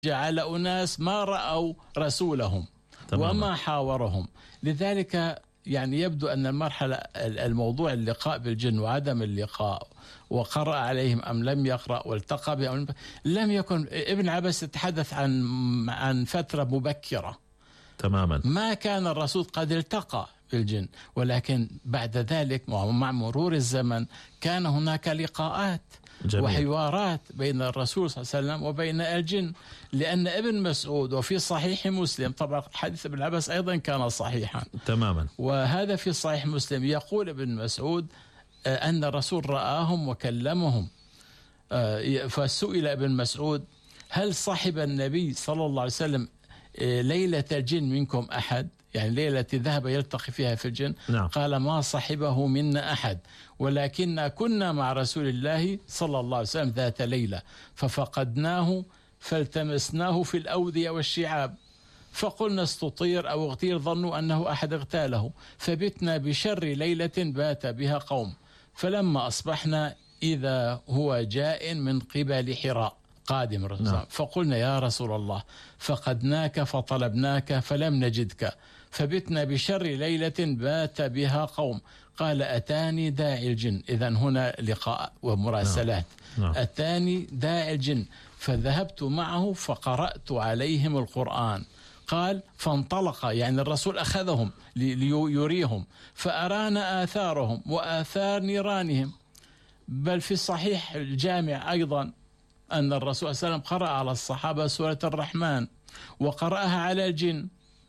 جعل أناس ما رأوا رسولهم وما حاورهم. لذلك يعني يبدو أن الموضوع اللقاء بالجن وعدم اللقاء وقرأ عليهم أم لم يقرأ والتقى بهم لم يكن. ابن عباس يتحدث عن فترة مبكرة تماما، ما كان الرسول قد التقى بالجن، ولكن بعد ذلك مع مرور الزمن كان هناك لقاءات جميل. وحوارات بين الرسول صلى الله عليه وسلم وبين الجن، لأن ابن مسعود وفي صحيح مسلم، طبعا حديث ابن عباس أيضا كان صحيحا تماما، وهذا في صحيح مسلم، يقول ابن مسعود أن الرسول رآهم وكلمهم. فسئل ابن مسعود: هل صحب النبي صلى الله عليه وسلم ليلة الجن منكم أحد؟ يعني ليلة ذهب يلتقي فيها في الجن. نعم. قال: ما صحبه منا أحد، ولكن كنا مع رسول الله صلى الله عليه وسلم ذات ليلة ففقدناه فالتمسناه في الأودية والشعاب فقلنا استطير أو اغتير، ظنوا أنه أحد اغتاله، فبتنا بشر ليلة بات بها قوم، فلما أصبحنا إذا هو جاء من قبل حراء قادم الرسول. نعم. فقلنا: يا رسول الله، فقدناك فطلبناك فلم نجدك، فبتنا بشر ليلة بات بها قوم. قال: أتاني داعي الجن. إذن هنا لقاء ومراسلات. نعم. أتاني داعي الجن فذهبت معه فقرأت عليهم القرآن. قال: فانطلق، يعني الرسول أخذهم ليريهم، فأرانا آثارهم وآثار نيرانهم. بل في الصحيح الجامع أيضا أن الرسول صلى الله عليه وسلم قرأ على الصحابة سورة الرحمن وقرأها على الجن،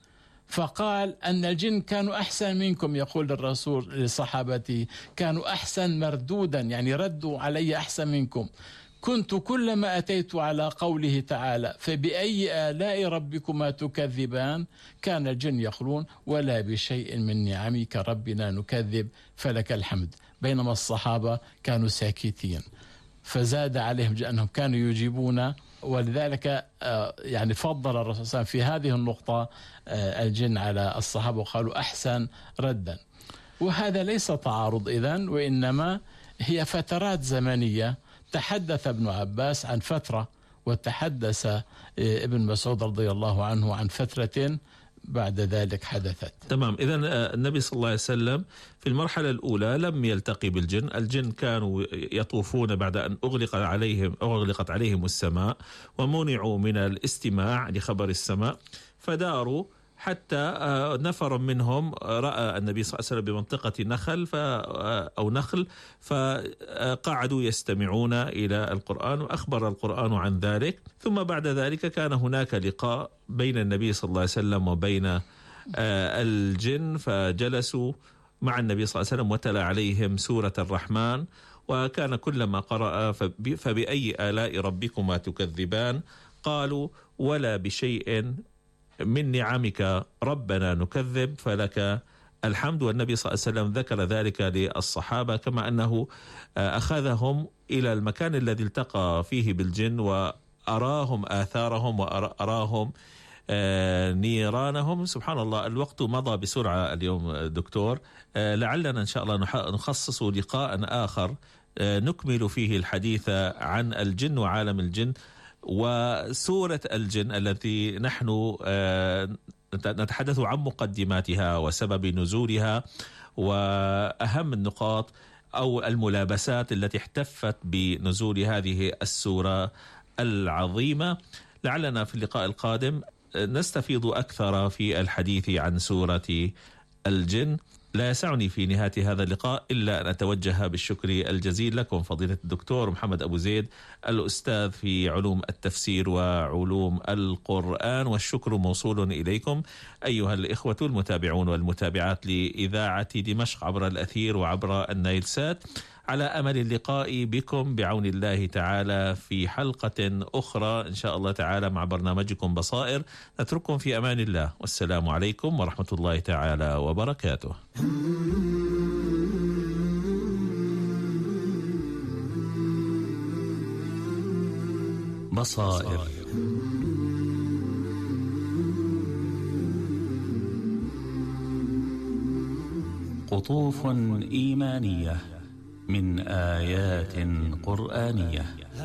فقال أن الجن كانوا أحسن منكم. يقول الرسول لصحابته: كانوا أحسن مردودا، يعني ردوا علي أحسن منكم. كنت كلما أتيت على قوله تعالى: فبأي آلاء ربكما تكذبان، كان الجن يقولون: ولا بشيء من نعمك ربنا نكذب فلك الحمد. بينما الصحابة كانوا ساكتين، فزاد عليهم أنهم كانوا يجيبون. ولذلك يعني فضل الرسول صلى الله عليه وسلم في هذه النقطة الجن على الصحابة وقالوا أحسن ردا. وهذا ليس تعارض إذن، وإنما هي فترات زمنية. تحدث ابن عباس عن فترة وتحدث ابن مسعود رضي الله عنه عن فترة بعد ذلك حدثت. تمام. إذن النبي صلى الله عليه وسلم في المرحلة الأولى لم يلتقي بالجن. الجن كانوا يطوفون بعد أن أغلقت عليهم السماء ومنعوا من الاستماع لخبر السماء، فداروا حتى نفر منهم رأى النبي صلى الله عليه وسلم بمنطقة نخل فقعدوا يستمعون إلى القرآن وأخبر القرآن عن ذلك. ثم بعد ذلك كان هناك لقاء بين النبي صلى الله عليه وسلم وبين الجن، فجلسوا مع النبي صلى الله عليه وسلم وتلا عليهم سورة الرحمن، وكان كلما قرأ فبأي آلاء ربكما تكذبان قالوا: ولا بشيء من نعمك ربنا نكذب فلك الحمد. والنبي صلى الله عليه وسلم ذكر ذلك للصحابة، كما أنه أخذهم إلى المكان الذي التقى فيه بالجن وأراهم آثارهم وأراهم نيرانهم. سبحان الله، الوقت مضى بسرعة اليوم دكتور. لعلنا إن شاء الله نخصص لقاء آخر نكمل فيه الحديث عن الجن وعالم الجن وسورة الجن التي نحن نتحدث عن مقدماتها وسبب نزولها وأهم النقاط أو الملابسات التي احتفت بنزول هذه السورة العظيمة. لعلنا في اللقاء القادم نستفيض أكثر في الحديث عن سورة الجن. لا يسعني في نهاية هذا اللقاء إلا أن أتوجه بالشكر الجزيل لكم فضيلة الدكتور محمد أبو زيد، الأستاذ في علوم التفسير وعلوم القرآن، والشكر موصول إليكم أيها الإخوة المتابعون والمتابعات لإذاعة دمشق عبر الأثير وعبر النايل سات، على أمل اللقاء بكم بعون الله تعالى في حلقة أخرى إن شاء الله تعالى مع برنامجكم بصائر. نترككم في أمان الله، والسلام عليكم ورحمة الله تعالى وبركاته. بصائر قطوف إيمانية من آيات قرآنية.